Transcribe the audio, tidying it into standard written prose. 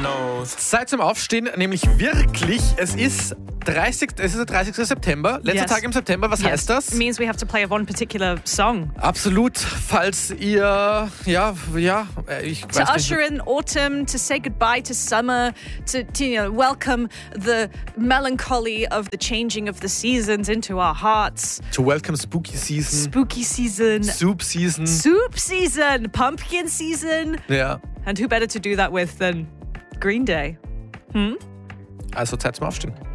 Zeit zum Aufstehen, nämlich wirklich, es ist der 30. September, letzter Tag im September. Was heißt das? It means we have to play one particular song. Absolut, falls ihr, ich To weiß usher nicht. in autumn, to say goodbye to summer, to welcome the melancholy of the changing of the seasons into our hearts. To welcome Spooky Season, Spooky season, Soup Season. soup season, pumpkin season. Ja, And who better to do that with than Green Day? also Zeit zum Aufstehen.